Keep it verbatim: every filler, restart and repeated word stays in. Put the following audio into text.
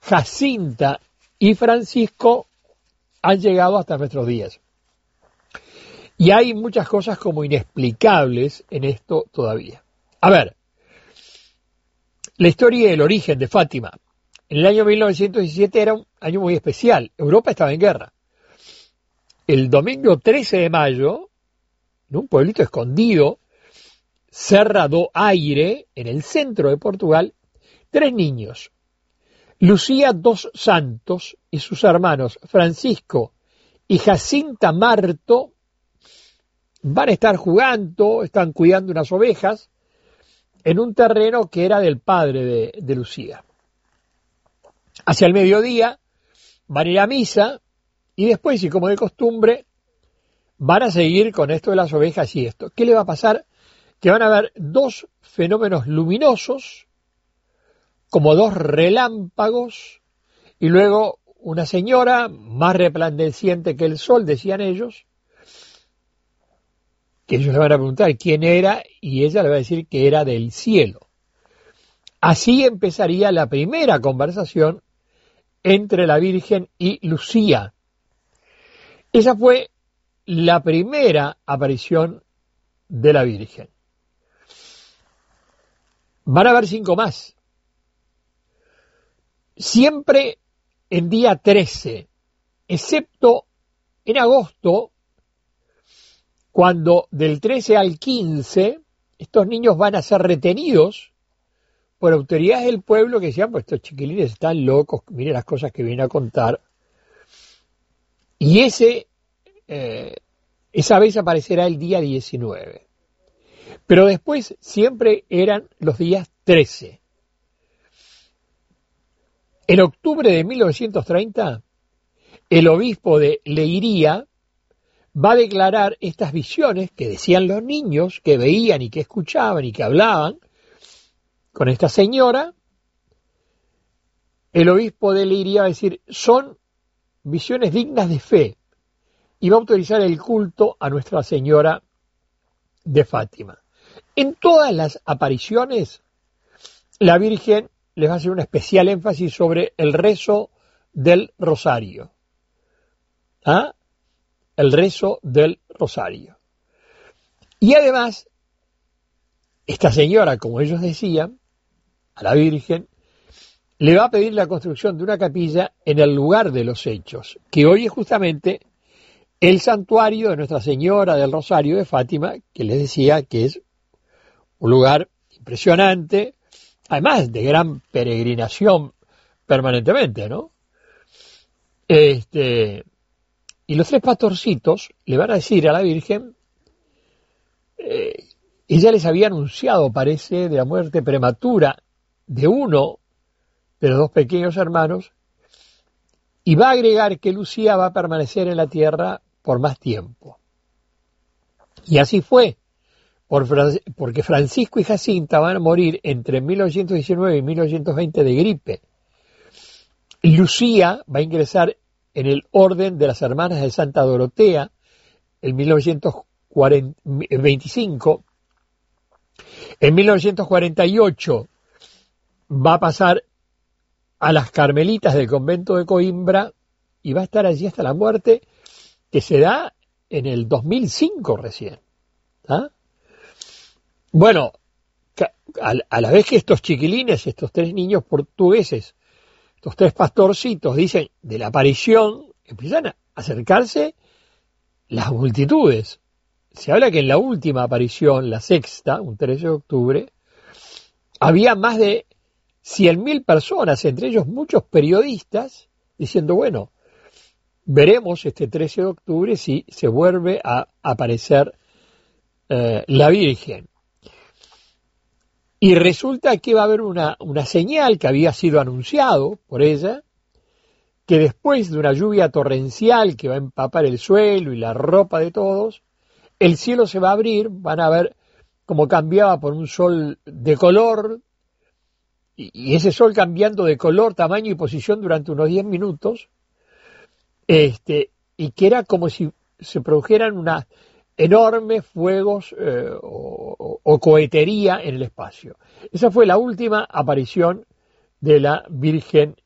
Jacinta y Francisco han llegado hasta nuestros días. Y hay muchas cosas como inexplicables en esto todavía. A ver, la historia y el origen de Fátima. En el año mil novecientos diecisiete era un año muy especial. Europa estaba en guerra. El domingo trece de mayo, en un pueblito escondido, Serra do Aire, en el centro de Portugal, tres niños, Lucía dos Santos y sus hermanos Francisco y Jacinta Marto, van a estar jugando, están cuidando unas ovejas en un terreno que era del padre de, de Lucía. Hacia el mediodía van a ir a misa y después, y como de costumbre, van a seguir con esto de las ovejas y esto. ¿Qué le va a pasar? Que van a haber dos fenómenos luminosos, como dos relámpagos, y luego una señora más resplandeciente que el sol, decían ellos, que ellos le van a preguntar quién era, y ella le va a decir que era del cielo. Así empezaría la primera conversación entre la Virgen y Lucía. Esa fue la primera aparición de la Virgen. Van a haber cinco más. Siempre en día trece, excepto en agosto, cuando del trece al quince, estos niños van a ser retenidos por autoridades del pueblo que decían, pues estos chiquilines están locos, miren las cosas que vienen a contar. Y ese, eh, esa vez aparecerá el día diecinueve. Pero después siempre eran los días trece. En octubre de mil novecientos treinta, el obispo de Leiria va a declarar estas visiones que decían los niños, que veían y que escuchaban y que hablaban con esta señora. El obispo de Leiria va a decir, son visiones dignas de fe, y va a autorizar el culto a Nuestra Señora de Fátima. En todas las apariciones, la Virgen les va a hacer un especial énfasis sobre el rezo del rosario. ¿Ah? El rezo del rosario. Y además, esta señora, como ellos decían, a la Virgen, le va a pedir la construcción de una capilla en el lugar de los hechos, que hoy es justamente el santuario de Nuestra Señora del Rosario de Fátima, que les decía que es un lugar impresionante, además de gran peregrinación permanentemente, ¿no? Este, y los tres pastorcitos le van a decir a la Virgen, eh, ella les había anunciado, parece, de la muerte prematura de uno de los dos pequeños hermanos, y va a agregar que Lucía va a permanecer en la tierra por más tiempo. Y así fue, por, porque Francisco y Jacinta van a morir entre mil novecientos diecinueve y mil novecientos veinte de gripe. Lucía va a ingresar en el orden de las hermanas de Santa Dorotea en mil novecientos veinticinco. En mil novecientos cuarenta y ocho va a pasar a las Carmelitas del convento de Coimbra y va a estar allí hasta la muerte, que se da en el dos mil cinco recién. ¿Ah? Bueno, a la vez que estos chiquilines, estos tres niños portugueses, estos tres pastorcitos dicen de la aparición, empiezan a acercarse las multitudes. Se habla que en la última aparición, la sexta, un trece de octubre, había más de cien mil personas, entre ellos muchos periodistas, diciendo, bueno, veremos este trece de octubre si se vuelve a aparecer eh, la Virgen. Y resulta que va a haber una, una señal que había sido anunciado por ella, que después de una lluvia torrencial que va a empapar el suelo y la ropa de todos, el cielo se va a abrir, van a ver cómo cambiaba por un sol de color, y, y ese sol cambiando de color, tamaño y posición durante unos diez minutos, este, y que era como si se produjeran unas enormes fuegos eh, o, o cohetería en el espacio. Esa fue la última aparición de la Virgen